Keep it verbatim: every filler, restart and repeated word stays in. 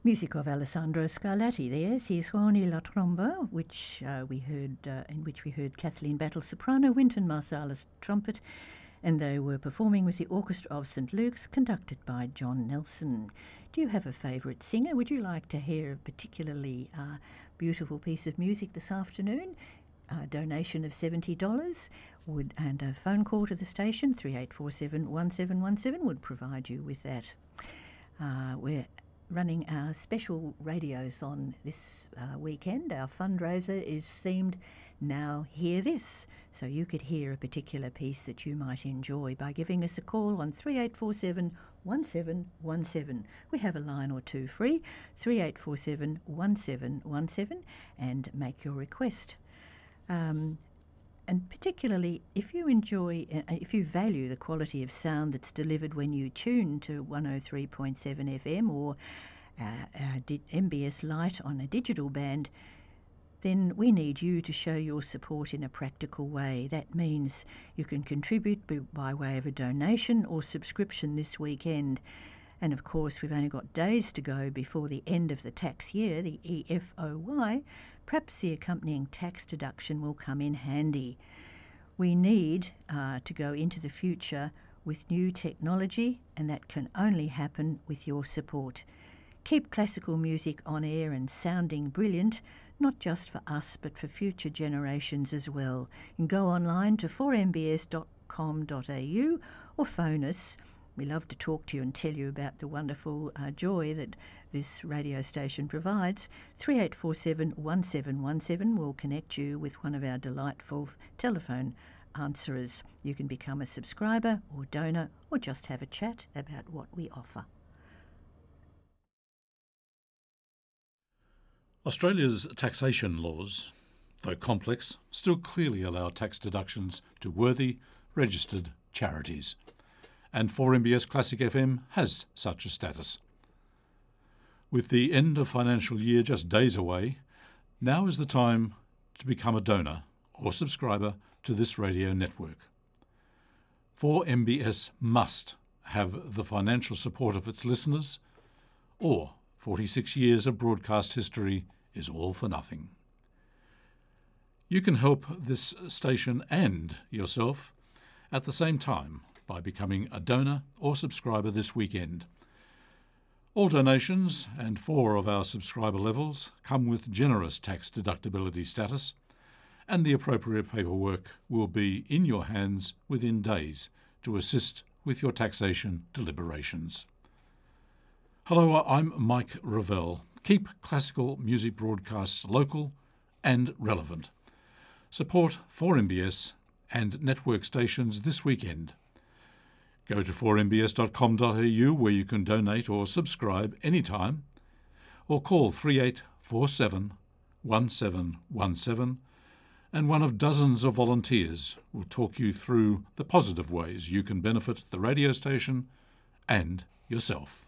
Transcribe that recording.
Music of Alessandro Scarlatti there, Si Suoni la Tromba, which uh, we heard, uh, in which we heard Kathleen Battle soprano, Wynton Marsalis trumpet, and they were performing with the Orchestra of Saint Luke's, conducted by John Nelson. Do you have a favourite singer? Would you like to hear a particularly uh, beautiful piece of music this afternoon? A donation of seventy dollars would, and a phone call to the station, three eight four seven, one seven one seven, would provide you with that. Uh, we're running our special radiothon this uh, weekend. Our fundraiser is themed Now Hear This, so you could hear a particular piece that you might enjoy by giving us a call on three eight four seven, one seven one seven. We have a line or two free, three eight four seven, one seven one seven, and make your request. Um, and particularly if you enjoy, uh, if you value the quality of sound that's delivered when you tune to one oh three point seven F M or uh, uh, M B S Lite on a digital band, then we need you to show your support in a practical way. That means you can contribute b- by way of a donation or subscription this weekend. And of course, we've only got days to go before the end of the tax year, the E F O Y. Perhaps the accompanying tax deduction will come in handy. We need uh, to go into the future with new technology, and that can only happen with your support. Keep classical music on air and sounding brilliant, not just for us, but for future generations as well. You can go online to four m b s dot com dot a u or phone us. We love to talk to you and tell you about the wonderful uh, joy that this radio station provides. three eight four seven, one seven one seven will connect you with one of our delightful telephone answerers. You can become a subscriber or donor or just have a chat about what we offer. Australia's taxation laws, though complex, still clearly allow tax deductions to worthy, registered charities. And four M B S Classic F M has such a status. With the end of financial year just days away, now is the time to become a donor or subscriber to this radio network. four M B S must have the financial support of its listeners, or forty-six years of broadcast history is all for nothing. You can help this station and yourself at the same time by becoming a donor or subscriber this weekend. All donations and four of our subscriber levels come with generous tax deductibility status, and the appropriate paperwork will be in your hands within days to assist with your taxation deliberations. Hello, I'm Mike Revell. Keep classical music broadcasts local and relevant. Support four M B S and network stations this weekend. Go to four m b s dot com dot a u where you can donate or subscribe anytime, or call three eight four seven, one seven one seven, and one of dozens of volunteers will talk you through the positive ways you can benefit the radio station and yourself.